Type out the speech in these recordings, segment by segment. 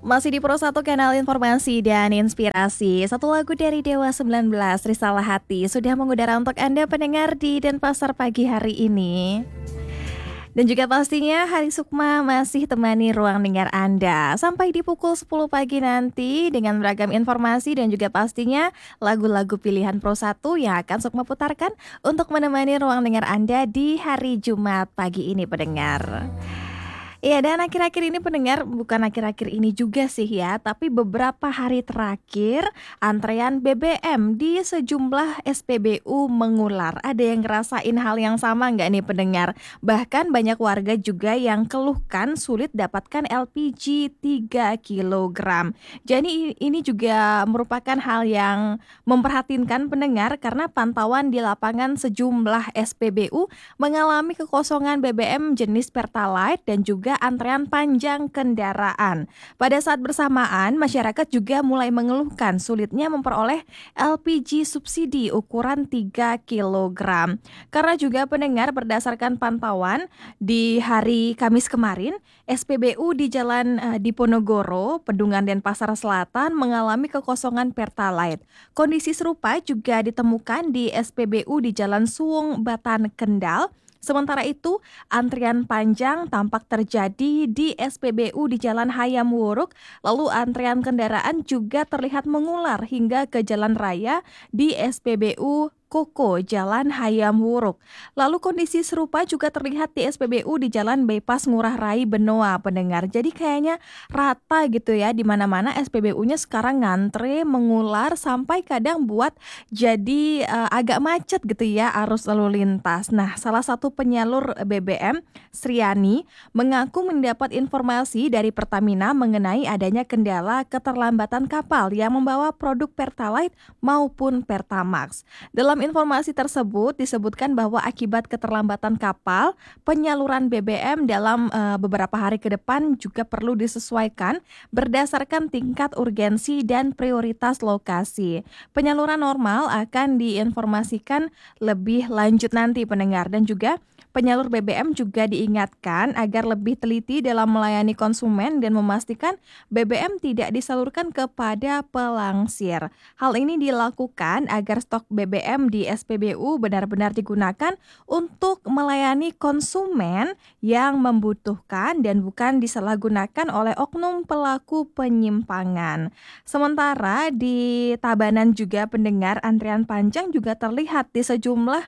Masih di Pro 1 Kanal Informasi dan Inspirasi. Satu lagu dari Dewa 19, Risalah Hati, sudah mengudara untuk Anda pendengar di Denpasar pagi hari ini. Dan juga pastinya Hari Sukma masih temani ruang dengar Anda sampai di pukul 10 pagi nanti dengan beragam informasi dan juga pastinya lagu-lagu pilihan Pro 1 yang akan Sukma putarkan untuk menemani ruang dengar Anda di hari Jumat pagi ini pendengar. Iya, dan akhir-akhir ini pendengar, bukan akhir-akhir ini juga sih ya, tapi beberapa hari terakhir antrean BBM di sejumlah SPBU mengular. Ada yang ngerasain hal yang sama nggak nih pendengar? Bahkan banyak warga juga yang keluhkan sulit dapatkan LPG 3 kilogram. Jadi ini juga merupakan hal yang memprihatinkan pendengar karena pantauan di lapangan sejumlah SPBU mengalami kekosongan BBM jenis Pertalite dan juga antrean panjang kendaraan. Pada saat bersamaan, masyarakat juga mulai mengeluhkan sulitnya memperoleh LPG subsidi ukuran 3 kilogram. Karena juga pendengar berdasarkan pantauan di hari Kamis kemarin, SPBU di Jalan Diponegoro, Pedungan Denpasar Selatan mengalami kekosongan Pertalite. Kondisi serupa juga ditemukan di SPBU di Jalan Suwung Batan Kendal. Sementara itu, antrian panjang tampak terjadi di SPBU di Jalan Hayam Wuruk, lalu antrian kendaraan juga terlihat mengular hingga ke jalan raya di SPBU Koko, Jalan Hayam Wuruk. Lalu kondisi serupa juga terlihat di SPBU di Jalan Bypass Ngurah Rai Benoa pendengar. Jadi kayaknya rata gitu ya, di mana-mana SPBU-nya sekarang ngantre mengular sampai kadang buat jadi agak macet gitu ya arus lalu lintas. Nah, salah satu penyalur BBM, Sriani, mengaku mendapat informasi dari Pertamina mengenai adanya kendala keterlambatan kapal yang membawa produk Pertalite maupun Pertamax. Dalam informasi tersebut disebutkan bahwa akibat keterlambatan kapal, penyaluran BBM dalam beberapa hari ke depan juga perlu disesuaikan berdasarkan tingkat urgensi dan prioritas lokasi. Penyaluran normal akan diinformasikan lebih lanjut nanti pendengar, dan juga penyalur BBM juga diingatkan agar lebih teliti dalam melayani konsumen dan memastikan BBM tidak disalurkan kepada pelangsir. Hal ini dilakukan agar stok BBM di SPBU benar-benar digunakan untuk melayani konsumen yang membutuhkan dan bukan disalahgunakan oleh oknum pelaku penyimpangan. Sementara di Tabanan juga pendengar antrian panjang juga terlihat di sejumlah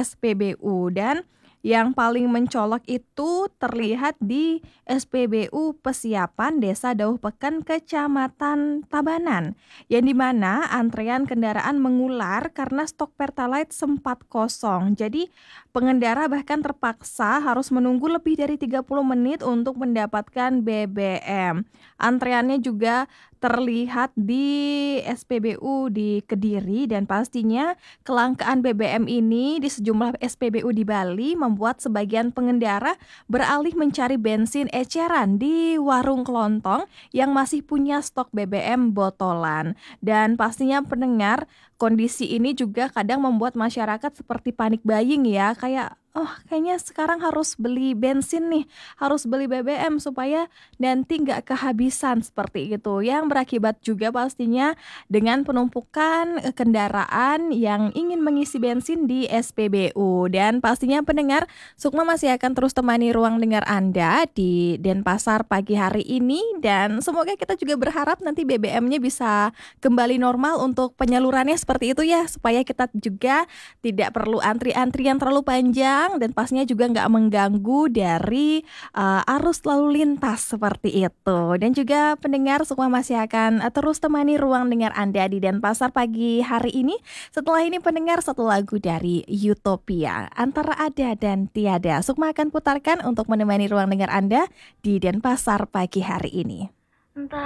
SPBU, dan yang paling mencolok itu terlihat di SPBU Pesiapan Desa Dauh Pekan, Kecamatan Tabanan, yang dimana antrean kendaraan mengular karena stok Pertalite sempat kosong. Jadi pengendara bahkan terpaksa harus menunggu lebih dari 30 menit untuk mendapatkan BBM. Antreannya juga terlihat di SPBU di Kediri, dan pastinya kelangkaan BBM ini di sejumlah SPBU di Bali membuat sebagian pengendara beralih mencari bensin eceran di warung kelontong yang masih punya stok BBM botolan. Dan pastinya pendengar, kondisi ini juga kadang membuat masyarakat seperti panik buying ya, kayak kayaknya sekarang harus beli bensin nih, harus beli BBM supaya nanti nggak kehabisan seperti itu. Yang berakibat juga pastinya dengan penumpukan kendaraan yang ingin mengisi bensin di SPBU. Dan pastinya pendengar, Sukma masih akan terus temani ruang dengar Anda di Denpasar pagi hari ini. Dan semoga kita juga berharap nanti BBM-nya bisa kembali normal untuk penyalurannya seperti itu ya, supaya kita juga tidak perlu antri-antri yang terlalu panjang dan pastinya juga nggak mengganggu dari arus lalu lintas seperti itu. Dan juga pendengar, Sukma masih akan terus temani ruang dengar Anda di Denpasar pagi hari ini. Setelah ini pendengar, satu lagu dari Utopia, Antara Ada dan Tiada, Sukma akan putarkan untuk menemani ruang dengar Anda di Denpasar pagi hari ini.